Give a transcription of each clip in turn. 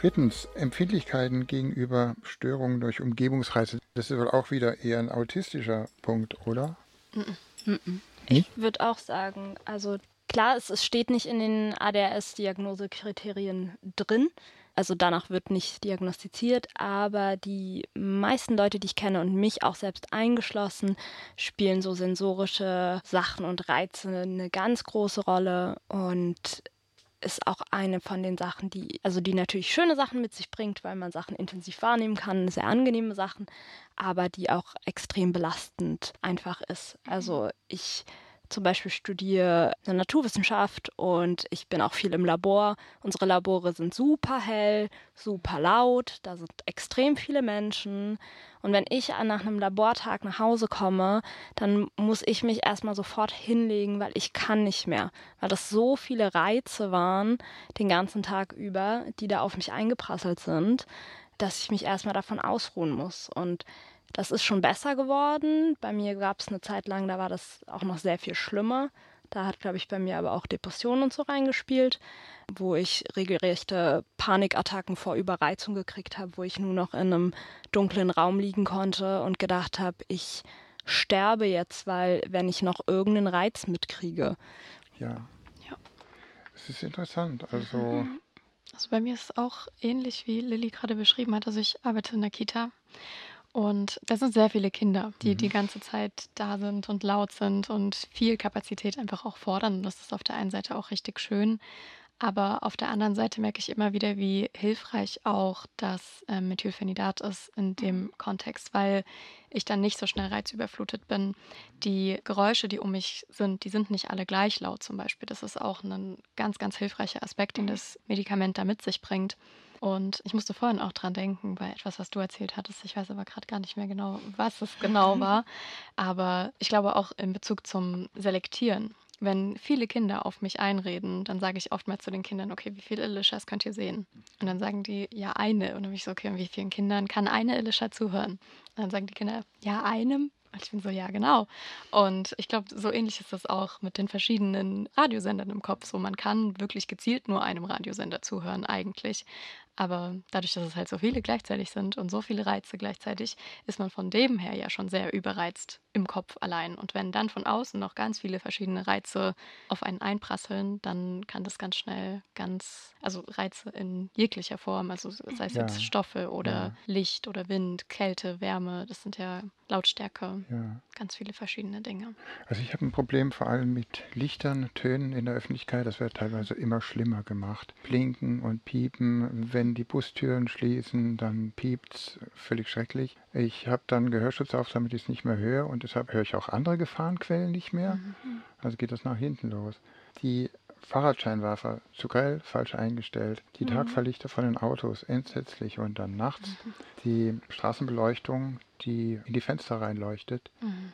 Drittens, Empfindlichkeiten gegenüber Störungen durch Umgebungsreize. Das ist wohl auch wieder eher ein autistischer Punkt, oder? Ich würde auch sagen, also klar, es steht nicht in den ADHS-Diagnosekriterien drin. Also danach wird nicht diagnostiziert, aber die meisten Leute, die ich kenne und mich auch selbst eingeschlossen, spielen so sensorische Sachen und Reize eine ganz große Rolle und ist auch eine von den Sachen, die natürlich schöne Sachen mit sich bringt, weil man Sachen intensiv wahrnehmen kann, sehr angenehme Sachen, aber die auch extrem belastend einfach ist. Also ich zum Beispiel studiere Naturwissenschaft und ich bin auch viel im Labor. Unsere Labore sind super hell, super laut, da sind extrem viele Menschen. Und wenn ich nach einem Labortag nach Hause komme, dann muss ich mich erstmal sofort hinlegen, weil ich kann nicht mehr. Weil das so viele Reize waren den ganzen Tag über, die da auf mich eingeprasselt sind, dass ich mich erstmal davon ausruhen muss. Und das ist schon besser geworden. Bei mir gab es eine Zeit lang, da war das auch noch sehr viel schlimmer. Da hat, glaube ich, bei mir aber auch Depressionen und so reingespielt, wo ich regelrechte Panikattacken vor Überreizung gekriegt habe, wo ich nur noch in einem dunklen Raum liegen konnte und gedacht habe, ich sterbe jetzt, weil wenn ich noch irgendeinen Reiz mitkriege. Ja. Ja. Das ist interessant. Also bei mir ist es auch ähnlich, wie Lilly gerade beschrieben hat. Also ich arbeite in der Kita und da sind sehr viele Kinder, die die ganze Zeit da sind und laut sind und viel Kapazität einfach auch fordern. Und das ist auf der einen Seite auch richtig schön. Aber auf der anderen Seite merke ich immer wieder, wie hilfreich auch das Methylphenidat ist in dem Kontext, weil ich dann nicht so schnell reizüberflutet bin. Die Geräusche, die um mich sind, die sind nicht alle gleich laut zum Beispiel. Das ist auch ein ganz, ganz hilfreicher Aspekt, den das Medikament da mit sich bringt. Und ich musste vorhin auch dran denken, bei etwas, was du erzählt hattest. Ich weiß aber gerade gar nicht mehr genau, was es genau war. Aber ich glaube auch in Bezug zum Selektieren. Wenn viele Kinder auf mich einreden, dann sage ich oftmals zu den Kindern, okay, wie viele Elishas könnt ihr sehen? Und dann sagen die, ja, eine. Und dann bin ich so, okay, und wie vielen Kindern kann eine Elisha zuhören? Und dann sagen die Kinder, ja, einem. Und ich bin so, ja, genau. Und ich glaube, so ähnlich ist das auch mit den verschiedenen Radiosendern im Kopf. So, man kann wirklich gezielt nur einem Radiosender zuhören eigentlich. Aber dadurch, dass es halt so viele gleichzeitig sind und so viele Reize gleichzeitig, ist man von dem her ja schon sehr überreizt im Kopf allein. Und wenn dann von außen noch ganz viele verschiedene Reize auf einen einprasseln, dann kann das ganz schnell also Reize in jeglicher Form, also sei es jetzt Stoffe oder Licht oder Wind, Kälte, Wärme, das sind ja Lautstärke, ganz viele verschiedene Dinge. Also ich habe ein Problem vor allem mit Lichtern, Tönen in der Öffentlichkeit. Das wird teilweise immer schlimmer gemacht. Blinken und Piepen. Wenn die Bustüren schließen, dann piept's. Völlig schrecklich. Ich habe dann Gehörschutz auf, damit ich es nicht mehr höre. Und deshalb höre ich auch andere Gefahrenquellen nicht mehr. Also geht das nach hinten los. Die Fahrradscheinwerfer zu grell, falsch eingestellt. Die Tagfahrlichter von den Autos, entsetzlich. Und dann nachts die Straßenbeleuchtung, die in die Fenster reinleuchtet.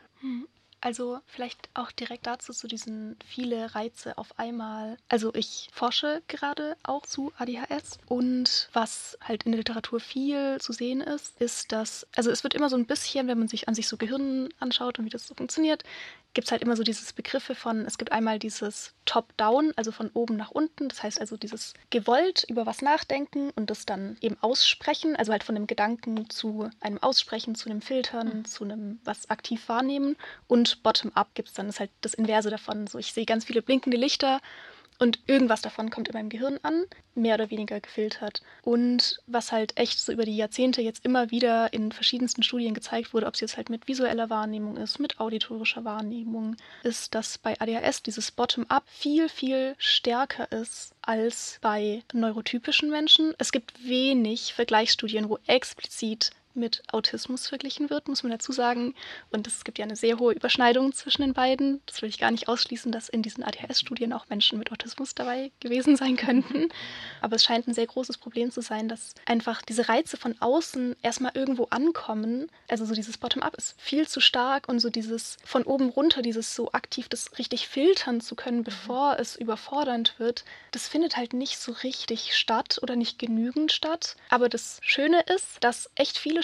Also vielleicht auch direkt dazu zu diesen viele Reize auf einmal. Also ich forsche gerade auch zu ADHS und was halt in der Literatur viel zu sehen ist, dass, also es wird immer so ein bisschen, wenn man sich an sich so Gehirn anschaut und wie das so funktioniert, gibt es halt immer so dieses Begriffe von, es gibt einmal dieses Top-Down, also von oben nach unten, das heißt also dieses gewollt über was nachdenken und das dann eben aussprechen, also halt von dem Gedanken zu einem Aussprechen, zu einem Filtern, zu einem was aktiv wahrnehmen und Bottom-up gibt es dann, das ist halt das Inverse davon, so ich sehe ganz viele blinkende Lichter und irgendwas davon kommt in meinem Gehirn an, mehr oder weniger gefiltert. Und was halt echt so über die Jahrzehnte jetzt immer wieder in verschiedensten Studien gezeigt wurde, ob es jetzt halt mit visueller Wahrnehmung ist, mit auditorischer Wahrnehmung, ist, dass bei ADHS dieses Bottom-up viel, viel stärker ist als bei neurotypischen Menschen. Es gibt wenig Vergleichsstudien, wo explizit mit Autismus verglichen wird, muss man dazu sagen. Und es gibt ja eine sehr hohe Überschneidung zwischen den beiden. Das will ich gar nicht ausschließen, dass in diesen ADHS-Studien auch Menschen mit Autismus dabei gewesen sein könnten. Aber es scheint ein sehr großes Problem zu sein, dass einfach diese Reize von außen erstmal irgendwo ankommen. Also so dieses Bottom-up ist viel zu stark und so dieses von oben runter, dieses so aktiv das richtig filtern zu können, bevor es überfordernd wird, das findet halt nicht so richtig statt oder nicht genügend statt. Aber das Schöne ist, dass echt viele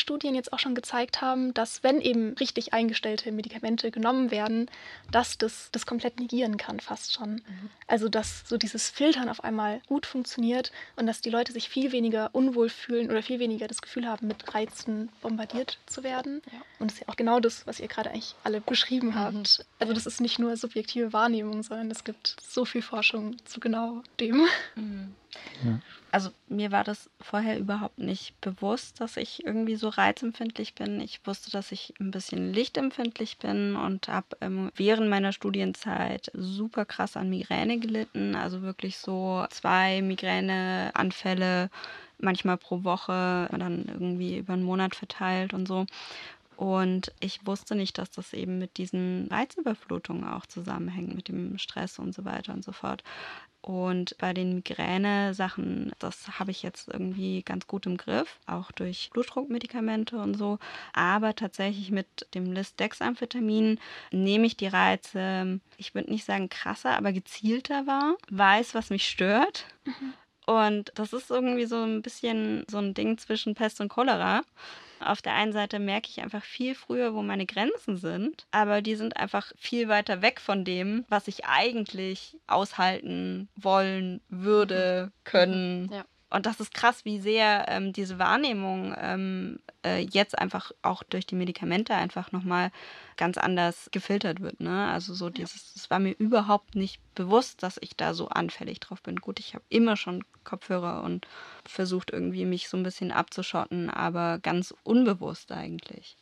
Studien jetzt auch schon gezeigt haben, dass wenn eben richtig eingestellte Medikamente genommen werden, dass das komplett negieren kann, fast schon. Also dass so dieses Filtern auf einmal gut funktioniert und dass die Leute sich viel weniger unwohl fühlen oder viel weniger das Gefühl haben, mit Reizen bombardiert zu werden. Ja. Und das ist ja auch genau das, was ihr gerade eigentlich alle beschrieben habt. Also das ist nicht nur subjektive Wahrnehmung, sondern es gibt so viel Forschung zu genau dem. Ja. Also mir war das vorher überhaupt nicht bewusst, dass ich irgendwie so reizempfindlich bin. Ich wusste, dass ich ein bisschen lichtempfindlich bin und habe während meiner Studienzeit super krass an Migräne gelitten. Also wirklich so 2 Migräneanfälle, manchmal pro Woche, dann irgendwie über einen Monat verteilt und so. Und ich wusste nicht, dass das eben mit diesen Reizüberflutungen auch zusammenhängt, mit dem Stress und so weiter und so fort. Und bei den Migräne-Sachen, das habe ich jetzt irgendwie ganz gut im Griff, auch durch Blutdruckmedikamente und so. Aber tatsächlich mit dem Lisdexamphetamin nehme ich die Reize, ich würde nicht sagen krasser, aber gezielter wahr, weiß, was mich stört. Und das ist irgendwie so ein bisschen so ein Ding zwischen Pest und Cholera. Auf der einen Seite merke ich einfach viel früher, wo meine Grenzen sind, aber die sind einfach viel weiter weg von dem, was ich eigentlich aushalten wollen würde, können. Ja. Und das ist krass, wie sehr diese Wahrnehmung jetzt einfach auch durch die Medikamente einfach nochmal ganz anders gefiltert wird. Ne? Also so es war mir überhaupt nicht bewusst, dass ich da so anfällig drauf bin. Gut, ich habe immer schon Kopfhörer und versucht irgendwie mich so ein bisschen abzuschotten, aber ganz unbewusst eigentlich.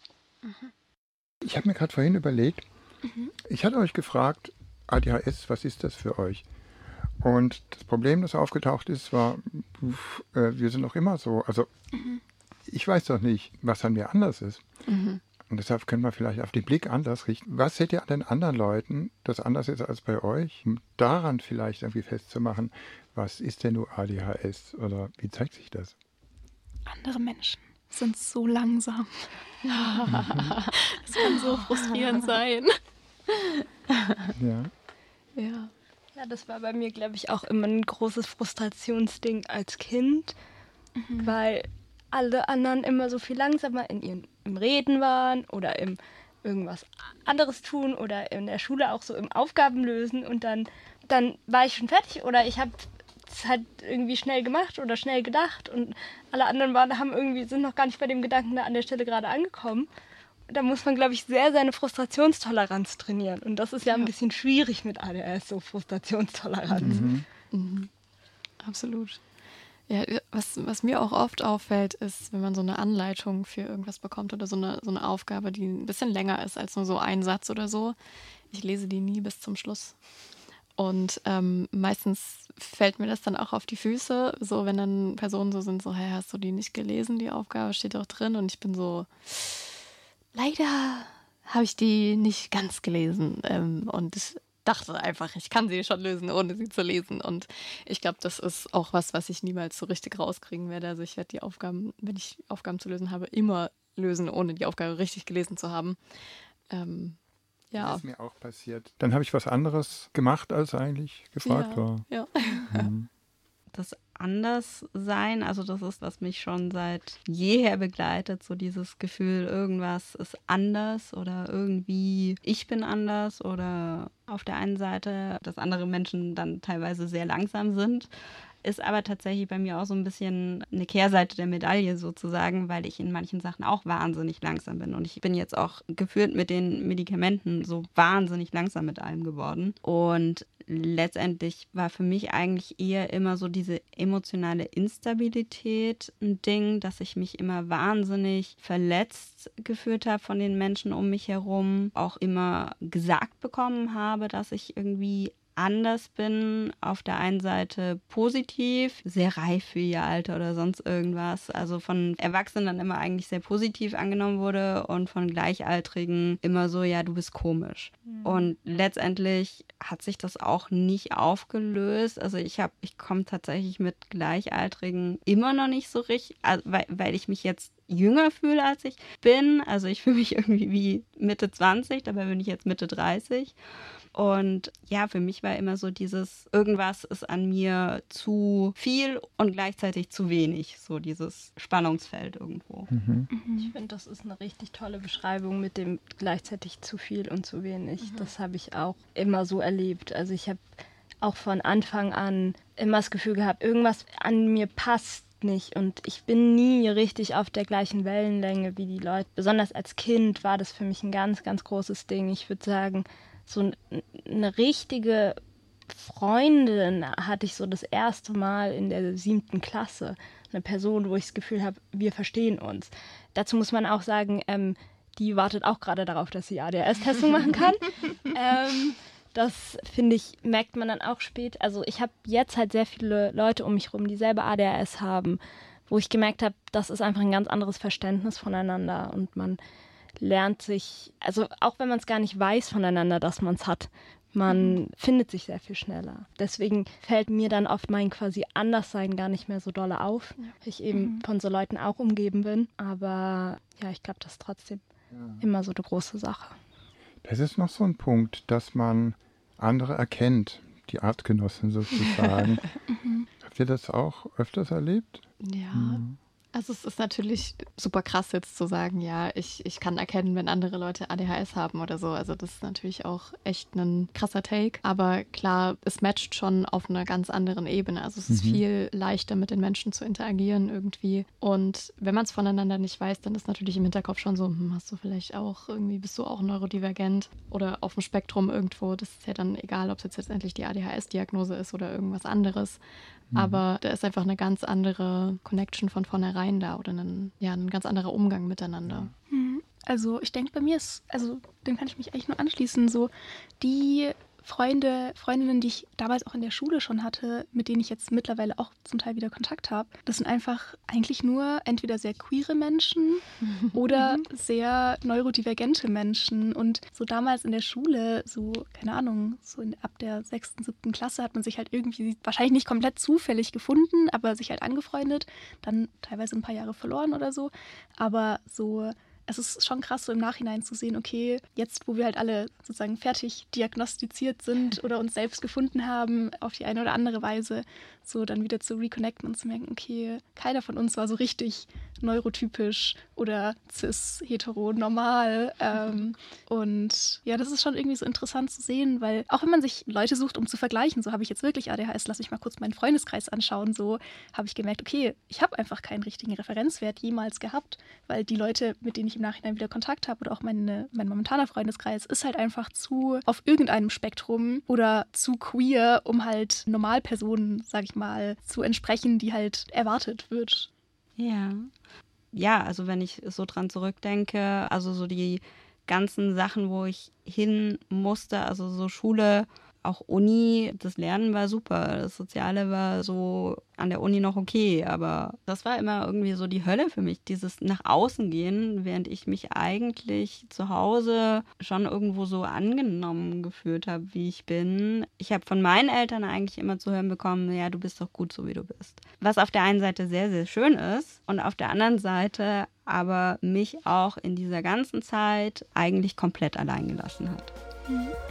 Ich habe mir gerade vorhin überlegt, ich hatte euch gefragt, ADHS, was ist das für euch? Und das Problem, das aufgetaucht ist, war, wir sind noch immer so. Also ich weiß doch nicht, was an mir anders ist. Und deshalb können wir vielleicht auf den Blick anders richten. Was seht ihr an den anderen Leuten, das anders ist als bei euch? Um daran vielleicht irgendwie festzumachen, was ist denn nur ADHS oder wie zeigt sich das? Andere Menschen sind so langsam. Das kann so frustrierend sein. Ja. Ja, das war bei mir, glaube ich, auch immer ein großes Frustrationsding als Kind, weil alle anderen immer so viel langsamer im Reden waren oder im irgendwas anderes tun oder in der Schule auch so im Aufgaben lösen und dann war ich schon fertig oder ich habe es halt irgendwie schnell gemacht oder schnell gedacht und alle anderen sind noch gar nicht bei dem Gedanken da an der Stelle gerade angekommen. Da muss man, glaube ich, sehr seine Frustrationstoleranz trainieren. Und das ist ja ein bisschen schwierig mit ADHS, so Frustrationstoleranz. Absolut. Ja, was mir auch oft auffällt, ist, wenn man so eine Anleitung für irgendwas bekommt oder so eine Aufgabe, die ein bisschen länger ist als nur so ein Satz oder so. Ich lese die nie bis zum Schluss. Und meistens fällt mir das dann auch auf die Füße, so wenn dann Personen so sind, so, hey, hast du die nicht gelesen, die Aufgabe steht doch drin. Und ich bin so... Leider habe ich die nicht ganz gelesen und dachte einfach, ich kann sie schon lösen, ohne sie zu lesen. Und ich glaube, das ist auch was ich niemals so richtig rauskriegen werde. Also ich werde die Aufgaben, wenn ich Aufgaben zu lösen habe, immer lösen, ohne die Aufgabe richtig gelesen zu haben. Das ist mir auch passiert. Dann habe ich was anderes gemacht, als eigentlich gefragt war. Ja. Das Anderssein, also das ist, was mich schon seit jeher begleitet, so dieses Gefühl, irgendwas ist anders oder irgendwie ich bin anders oder auf der einen Seite, dass andere Menschen dann teilweise sehr langsam sind, ist aber tatsächlich bei mir auch so ein bisschen eine Kehrseite der Medaille sozusagen, weil ich in manchen Sachen auch wahnsinnig langsam bin. Und ich bin jetzt auch gefühlt mit den Medikamenten so wahnsinnig langsam mit allem geworden. Und letztendlich war für mich eigentlich eher immer so diese emotionale Instabilität ein Ding, dass ich mich immer wahnsinnig verletzt gefühlt habe von den Menschen um mich herum, auch immer gesagt bekommen habe, dass ich irgendwie anders bin, auf der einen Seite positiv, sehr reif für ihr Alter oder sonst irgendwas, also von Erwachsenen dann immer eigentlich sehr positiv angenommen wurde und von Gleichaltrigen immer so, ja, du bist komisch. Und letztendlich hat sich das auch nicht aufgelöst, also ich komme tatsächlich mit Gleichaltrigen immer noch nicht so richtig, also weil ich mich jetzt jünger fühle, als ich bin, also ich fühle mich irgendwie wie Mitte 20, dabei bin ich jetzt Mitte 30. Und ja, für mich war immer so dieses, irgendwas ist an mir zu viel und gleichzeitig zu wenig. So dieses Spannungsfeld irgendwo. Ich finde, das ist eine richtig tolle Beschreibung mit dem gleichzeitig zu viel und zu wenig. Das habe ich auch immer so erlebt. Also ich habe auch von Anfang an immer das Gefühl gehabt, irgendwas an mir passt nicht und ich bin nie richtig auf der gleichen Wellenlänge wie die Leute. Besonders als Kind war das für mich ein ganz, ganz großes Ding. Ich würde sagen, so eine richtige Freundin hatte ich so das erste Mal in der 7. Klasse. Eine Person, wo ich das Gefühl habe, wir verstehen uns. Dazu muss man auch sagen, die wartet auch gerade darauf, dass sie ADHS-Testung machen kann. Das, finde ich, merkt man dann auch spät. Also ich habe jetzt halt sehr viele Leute um mich herum, die selber ADHS haben, wo ich gemerkt habe, das ist einfach ein ganz anderes Verständnis voneinander und man lernt sich, also auch wenn man es gar nicht weiß voneinander, dass man es hat, man findet sich sehr viel schneller. Deswegen fällt mir dann oft mein quasi Anderssein gar nicht mehr so dolle auf, weil ich eben von so Leuten auch umgeben bin. Aber ja, ich glaube, das ist trotzdem immer so eine große Sache. Das ist noch so ein Punkt, dass man andere erkennt, die Artgenossen sozusagen. Habt ihr das auch öfters erlebt? Ja. Also es ist natürlich super krass jetzt zu sagen, ja, ich kann erkennen, wenn andere Leute ADHS haben oder so. Also das ist natürlich auch echt ein krasser Take. Aber klar, es matcht schon auf einer ganz anderen Ebene. Also es ist viel leichter, mit den Menschen zu interagieren irgendwie. Und wenn man es voneinander nicht weiß, dann ist natürlich im Hinterkopf schon so, hast du vielleicht auch irgendwie, bist du auch neurodivergent oder auf dem Spektrum irgendwo. Das ist ja dann egal, ob es jetzt letztendlich die ADHS-Diagnose ist oder irgendwas anderes. Aber da ist einfach eine ganz andere Connection von vornherein da oder ein ganz anderer Umgang miteinander. Also ich denke, bei mir ist, also dem kann ich mich eigentlich nur anschließen, so die Freundinnen, die ich damals auch in der Schule schon hatte, mit denen ich jetzt mittlerweile auch zum Teil wieder Kontakt habe, das sind einfach eigentlich nur entweder sehr queere Menschen oder sehr neurodivergente Menschen. Und so damals in der Schule, so, keine Ahnung, so ab der 6., 7. Klasse hat man sich halt irgendwie, wahrscheinlich nicht komplett zufällig gefunden, aber sich halt angefreundet, dann teilweise ein paar Jahre verloren oder so. Aber so, es ist schon krass, so im Nachhinein zu sehen, okay, jetzt, wo wir halt alle sozusagen fertig diagnostiziert sind oder uns selbst gefunden haben, auf die eine oder andere Weise, so dann wieder zu reconnecten und zu merken, okay, keiner von uns war so richtig neurotypisch oder cis, hetero, normal. Und ja, das ist schon irgendwie so interessant zu sehen, weil auch wenn man sich Leute sucht, um zu vergleichen, so habe ich jetzt wirklich ADHS, lass mich mal kurz meinen Freundeskreis anschauen, so habe ich gemerkt, okay, ich habe einfach keinen richtigen Referenzwert jemals gehabt, weil die Leute, mit denen ich im Nachhinein wieder Kontakt habe oder auch mein momentaner Freundeskreis, ist halt einfach zu auf irgendeinem Spektrum oder zu queer, um halt Normalpersonen, sag ich mal, zu entsprechen, die halt erwartet wird. Ja, also wenn ich so dran zurückdenke, also so die ganzen Sachen, wo ich hin musste, also so Schule, auch Uni, das Lernen war super, das Soziale war so an der Uni noch okay, aber das war immer irgendwie so die Hölle für mich, dieses nach außen gehen, während ich mich eigentlich zu Hause schon irgendwo so angenommen gefühlt habe, wie ich bin. Ich habe von meinen Eltern eigentlich immer zu hören bekommen, ja, du bist doch gut so, wie du bist. Was auf der einen Seite sehr, sehr schön ist und auf der anderen Seite aber mich auch in dieser ganzen Zeit eigentlich komplett allein gelassen hat.